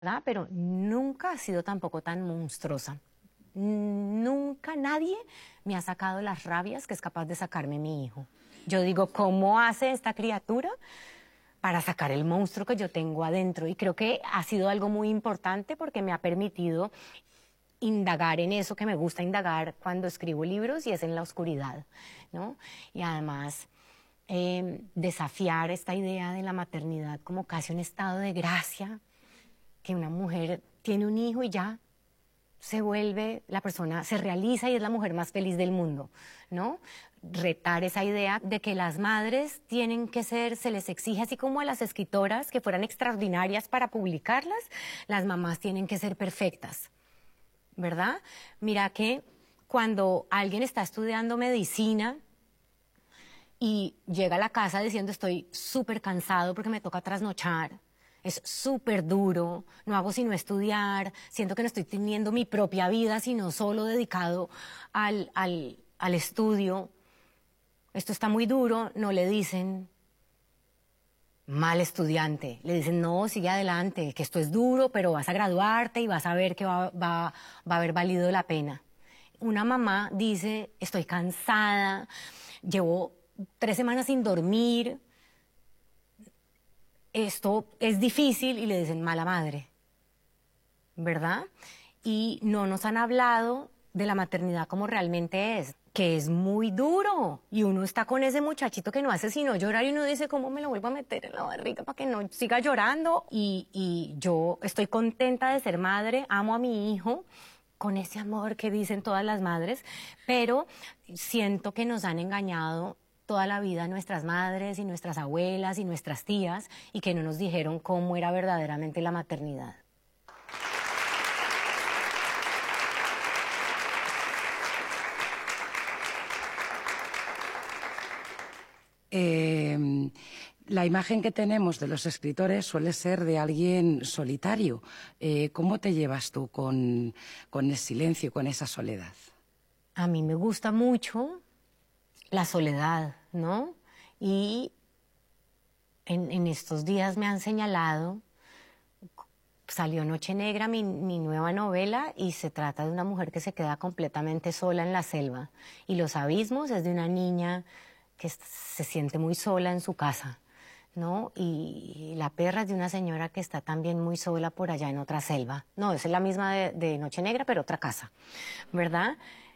¿verdad? Pero nunca ha sido tampoco tan monstruosa. Nunca nadie me ha sacado las rabias que es capaz de sacarme mi hijo. Yo digo, ¿cómo hace esta criatura para sacar el monstruo que yo tengo adentro? Y creo que ha sido algo muy importante porque me ha permitido indagar en eso que me gusta indagar cuando escribo libros, y es en la oscuridad, ¿no? Y además desafiar esta idea de la maternidad como casi un estado de gracia, que una mujer tiene un hijo y ya se vuelve, la persona se realiza y es la mujer más feliz del mundo, ¿no? Retar esa idea de que las madres tienen que ser, se les exige, así como a las escritoras que fueran extraordinarias para publicarlas, las mamás tienen que ser perfectas, ¿verdad? Mira que cuando alguien está estudiando medicina y llega a la casa diciendo estoy súper cansado porque me toca trasnochar, es súper duro, no hago sino estudiar, siento que no estoy teniendo mi propia vida, sino solo dedicado al estudio, esto está muy duro, no le dicen mal estudiante, le dicen no, sigue adelante, que esto es duro, pero vas a graduarte y vas a ver que va a haber valido la pena. Una mamá dice, estoy cansada, llevo 3 semanas sin dormir, esto es difícil, y le dicen mala madre, ¿verdad? Y no nos han hablado de la maternidad como realmente es, que es muy duro, y uno está con ese muchachito que no hace sino llorar y uno dice, ¿cómo me lo vuelvo a meter en la barriga para que no siga llorando? Y yo estoy contenta de ser madre, amo a mi hijo con ese amor que dicen todas las madres, pero siento que nos han engañado toda la vida nuestras madres y nuestras abuelas y nuestras tías, y que no nos dijeron cómo era verdaderamente la maternidad. La imagen que tenemos de los escritores suele ser de alguien solitario. ¿Cómo te llevas tú con el silencio, con esa soledad? A mí me gusta mucho la soledad, ¿no? Y en estos días me han señalado, salió Noche Negra, mi nueva novela, y se trata de una mujer que se queda completamente sola en la selva. Y Los Abismos es de una niña que se siente muy sola en su casa, ¿no? Y La Perra es de una señora que está también muy sola por allá en otra selva. No, esa es la misma de Noche Negra, pero otra casa, ¿verdad?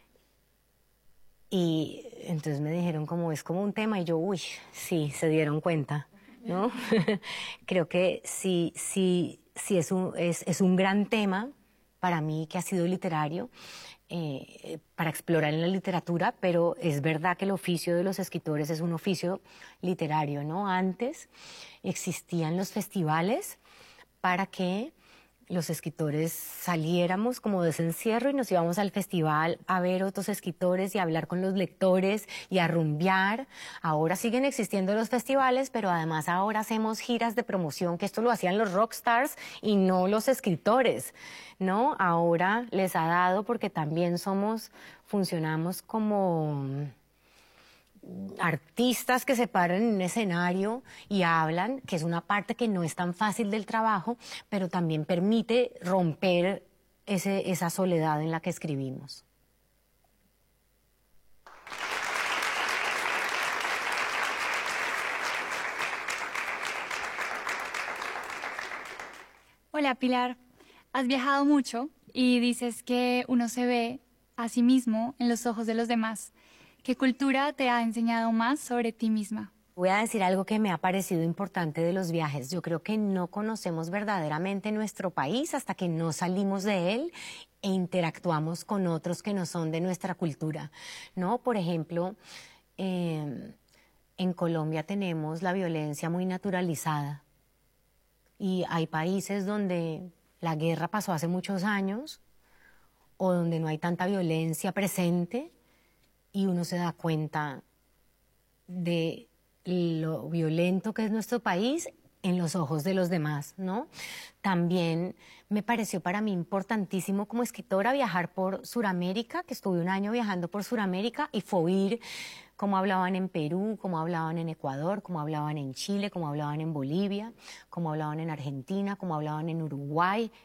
Y entonces me dijeron como es como un tema, y yo, uy, sí, se dieron cuenta, ¿no? Creo que sí es un gran tema para mí, que ha sido literario, para explorar en la literatura, pero es verdad que el oficio de los escritores es un oficio literario, ¿no? Antes existían los festivales para que los escritores saliéramos como de ese encierro y nos íbamos al festival a ver otros escritores y a hablar con los lectores y a rumbear. Ahora siguen existiendo los festivales, pero además ahora hacemos giras de promoción, que esto lo hacían los rockstars y no los escritores, ¿no? Ahora les ha dado, porque también funcionamos como artistas que se paran en un escenario y hablan, que es una parte que no es tan fácil del trabajo, pero también permite romper esa soledad en la que escribimos. Hola Pilar, has viajado mucho y dices que uno se ve a sí mismo en los ojos de los demás. ¿Qué cultura te ha enseñado más sobre ti misma? Voy a decir algo que me ha parecido importante de los viajes. Yo creo que no conocemos verdaderamente nuestro país hasta que no salimos de él e interactuamos con otros que no son de nuestra cultura, ¿no? Por ejemplo, en Colombia tenemos la violencia muy naturalizada, y hay países donde la guerra pasó hace muchos años o donde no hay tanta violencia presente, y uno se da cuenta de lo violento que es nuestro país en los ojos de los demás, ¿no? También me pareció para mí importantísimo como escritora viajar por Suramérica, que estuve un año viajando por Suramérica y fue oír cómo hablaban en Perú, cómo hablaban en Ecuador, cómo hablaban en Chile, cómo hablaban en Bolivia, cómo hablaban en Argentina, cómo hablaban en Uruguay,